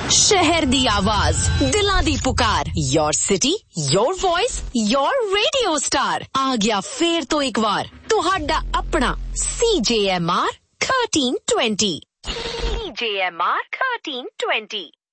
शहर दी आवाज, दिलां दी पुकार, your city, your voice, your radio star. आ गया फेर तो एक बार तुहाडा अपना CJMR 1320। CJMR 1320।